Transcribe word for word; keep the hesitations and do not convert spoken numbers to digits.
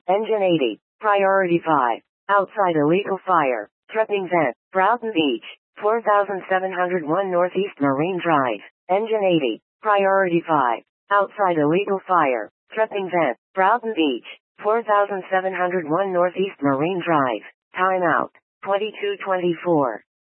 Engine eighty. Priority five. Outside illegal fire. Tripping vent. Broughton Beach. four thousand seven hundred one Northeast Marine Drive. Engine eighty. Priority five. Outside illegal fire. Tripping vent. Broughton Beach. four thousand seven hundred one Northeast Marine Drive. Timeout. twenty-two twenty-four.